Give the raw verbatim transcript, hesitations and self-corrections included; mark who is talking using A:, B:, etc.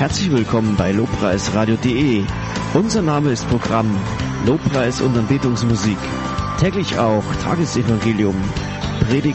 A: Herzlich willkommen bei lobpreisradio punkt de. Unser Name ist Programm Lobpreis und Anbetungsmusik. Täglich auch Tagesevangelium, Predigt